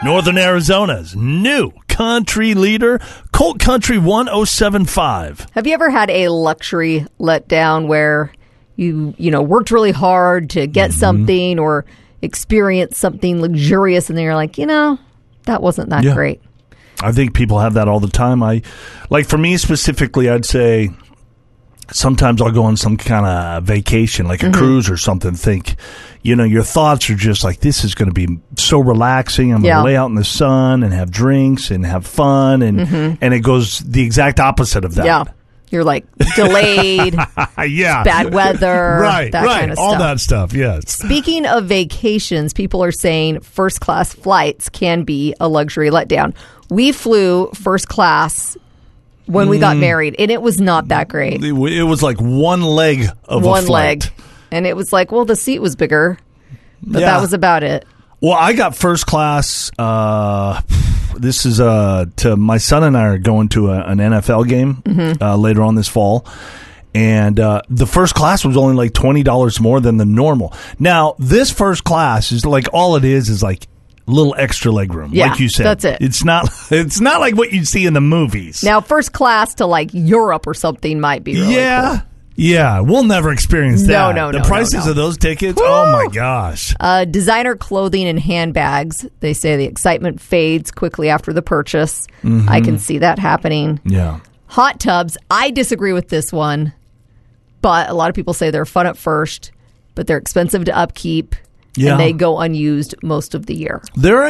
Northern Arizona's new country leader, Colt Country 107.5. Have you ever had a luxury letdown where you worked really hard to get something or experience something luxurious, and then you're like, that wasn't that great? I think people have that all the time. For me specifically, I'd say sometimes I'll go on some kind of vacation, like a cruise or something. Your thoughts are just like, this is going to be so relaxing. I'm going to lay out in the sun and have drinks and have fun. And it goes the exact opposite of that. Yeah. You're like delayed, bad weather, that kind of stuff. All that stuff, yes. Speaking of vacations, people are saying first-class flights can be a luxury letdown. We flew first class when we got married, and it was not that great. It was like one leg of a flight. One leg. And it was like, well, the seat was bigger, but that was about it. Well, I got first class. This is to my son and I are going to an NFL game later on this fall. And the first class was only like $20 more than the normal. Now, this first class is like, all it is like a little extra legroom, like you said. That's it. It's not like what you see in the movies. Now, first class to like Europe or something might be really cool. Yeah, we'll never experience that. No. The prices of those tickets, oh my gosh. Designer clothing and handbags, they say the excitement fades quickly after the purchase. I can see that happening. Yeah. Hot tubs, I disagree with this one, but a lot of people say they're fun at first, but they're expensive to upkeep. Yeah. And they go unused most of the year.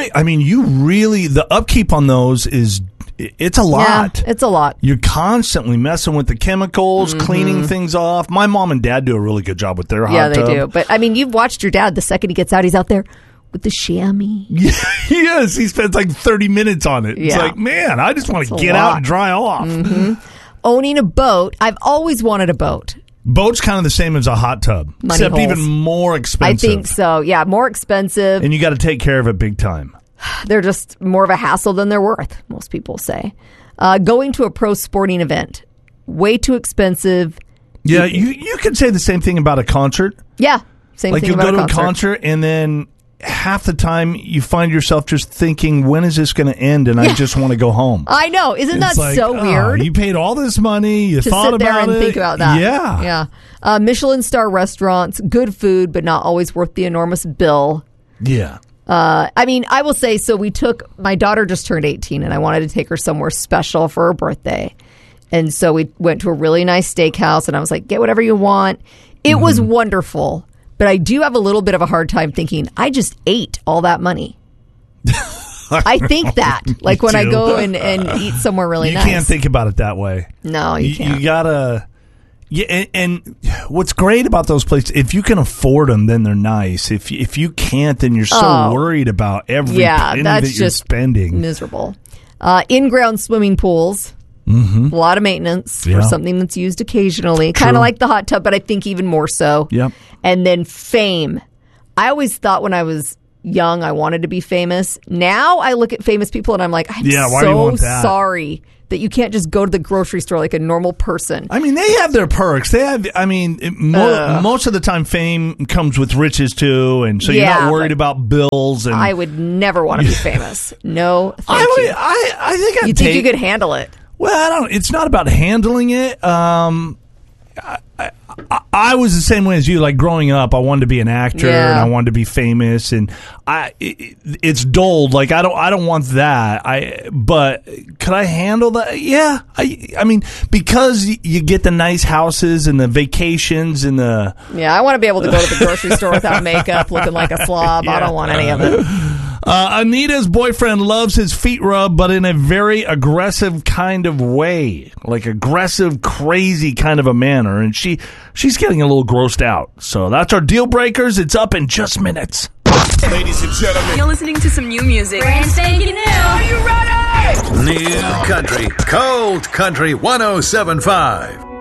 The upkeep on those it's a lot. Yeah, it's a lot. You're constantly messing with the chemicals, cleaning things off. My mom and dad do a really good job with their hot tub. Yeah, they do. But, you've watched your dad. The second he gets out, he's out there with the chamois. Yes, he spends like 30 minutes on it. Yeah. It's like, man, I just want to get out and dry off. Owning a boat. I've always wanted a boat. Boat's kind of the same as a hot tub, except even more expensive. I think so. Yeah, more expensive. And you got to take care of it big time. They're just more of a hassle than they're worth, most people say. Going to a pro sporting event, way too expensive. Yeah, you could say the same thing about a concert. Yeah, same thing about a concert. Like you go to a concert and then half the time you find yourself just thinking, when is this going to end? And I just want to go home. I know. Isn't that so weird? You paid all this money. You thought about it. To sit there and think about that. Yeah. Yeah. Michelin star restaurants, good food, but not always worth the enormous bill. Yeah. I will say, so my daughter just turned 18 and I wanted to take her somewhere special for her birthday. And so we went to a really nice steakhouse and I was like, get whatever you want. It was wonderful, but I do have a little bit of a hard time thinking, I just ate all that money. I think that, like when I go and eat somewhere really nice. You can't think about it that way. No, you can't. You gotta... Yeah, and what's great about those places, if you can afford them, then they're nice. If you can't, then you're so worried about every penny that you're spending. Miserable. In-ground swimming pools, a lot of maintenance for something that's used occasionally. Kind of like the hot tub, but I think even more so. Yep. And then fame. I always thought when I was young I wanted to be famous. Now I look at famous people and I'm like, I'm so sorry that you can't just go to the grocery store like a normal person. They have their perks. They have, most of the time fame comes with riches too, and so you're not worried about bills. And I would never want to be famous. No, thank you. I think you think you could handle it. Well, it's not about handling it. I was the same way as you. Like growing up, I wanted to be an actor and I wanted to be famous, and it's dulled. Like I don't want that. But could I handle that? Yeah. Because you get the nice houses and the vacations and the. Yeah, I want to be able to go to the grocery store without makeup, looking like a slob. I don't want any of it. Anita's boyfriend loves his feet rubbed, but in a very aggressive kind of way, like aggressive, crazy kind of a manner, and she's getting a little grossed out. So that's our deal breakers. It's up in just minutes. Ladies and gentlemen, you're listening to some new music. Brand spanking new. Are you ready? New country, Colt Country 107.5.